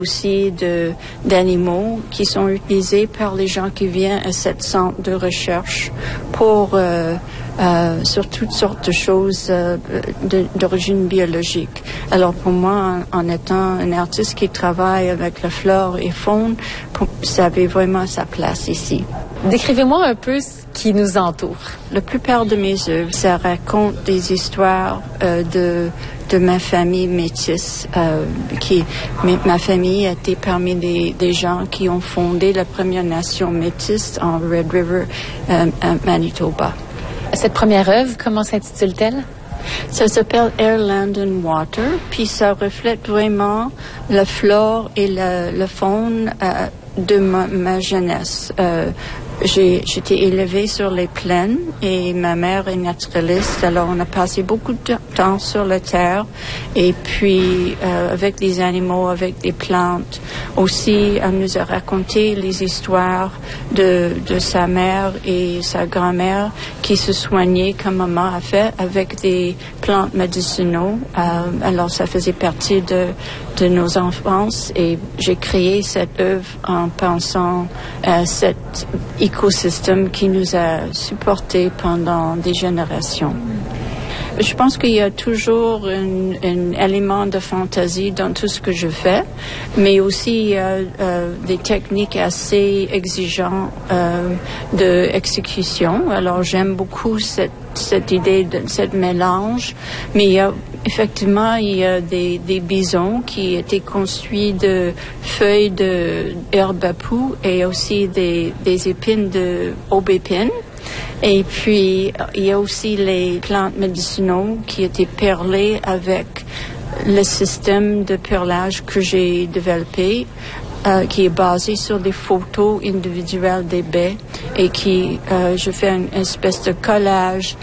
aussi d'animaux qui sont utilisés par les gens qui viennent à cette centre de recherche pour sur toutes sortes de choses d'origine biologique. Alors pour moi, en étant un artiste qui travaille avec la flore et faune, ça avait vraiment sa place ici. Décrivez-moi un peu ce qui nous entoure. La plupart de mes œuvres, ça raconte des histoires de ma famille métisse. Ma famille était parmi des gens qui ont fondé la première nation métisse en Red River, Manitoba. Cette première œuvre, comment s'intitule-t-elle? Ça s'appelle Air, Land and Water, puis ça reflète vraiment la flore et la faune de ma jeunesse. J'étais élevée sur les plaines et ma mère est naturaliste, alors on a passé beaucoup de temps sur la terre et puis avec les animaux, avec des plantes. Aussi, elle nous a raconté les histoires de sa mère et sa grand-mère qui se soignaient comme maman a fait avec des plantes médicinaux. Alors ça faisait partie de nos enfances et j'ai créé cette œuvre en pensant à cet écosystème qui nous a supportés pendant des générations. Je pense qu'il y a toujours un élément de fantaisie dans tout ce que je fais, mais aussi il y a des techniques assez exigeantes d'exécution. Alors j'aime beaucoup cette idée de cette mélange, mais il y a des bisons qui étaient construits de feuilles d'herbe à poux et aussi des épines de aubépine. Et puis, il y a aussi les plantes médicinaux qui étaient perlées avec le système de perlage que j'ai développé, qui est basé sur des photos individuelles des baies et je fais une espèce de collage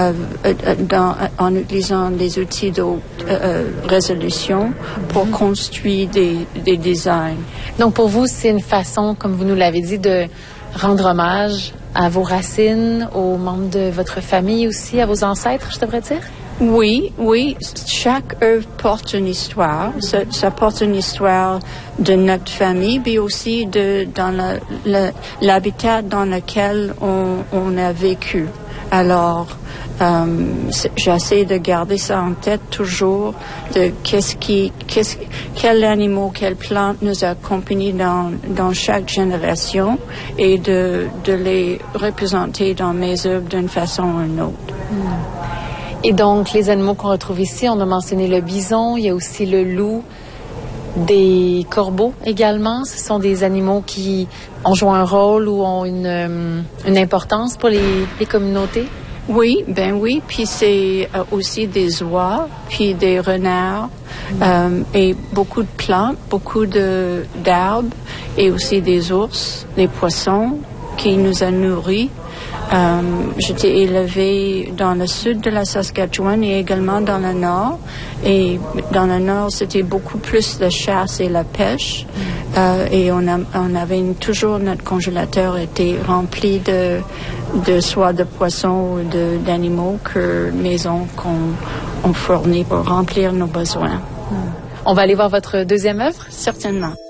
en utilisant des outils de résolution pour construire des designs. Donc, pour vous, c'est une façon, comme vous nous l'avez dit, de rendre hommage à vos racines, aux membres de votre famille aussi, à vos ancêtres, je devrais dire? Oui. Chaque œuvre porte une histoire. Ça porte une histoire de notre famille, mais aussi dans l'habitat dans lequel on a vécu. Alors, j'essaie de garder ça en tête toujours, de quel animal, quelle plante nous a accompagnés dans chaque génération et de les représenter dans mes œuvres d'une façon ou d'une autre. Et donc, les animaux qu'on retrouve ici, on a mentionné le bison, il y a aussi le loup, des corbeaux également. Ce sont des animaux qui ont joué un rôle ou ont une importance pour les communautés? Oui. Puis c'est aussi des oies, puis des renards, et beaucoup de plantes, beaucoup d'arbres, et aussi des ours, des poissons qui nous a nourris. J'étais élevée dans le sud de la Saskatchewan et également dans le nord. Et dans le nord, c'était beaucoup plus la chasse et la pêche. Et on avait toujours notre congélateur était rempli soit de poissons ou d'animaux que maison qu'on fournit pour remplir nos besoins. On va aller voir votre deuxième œuvre? Certainement.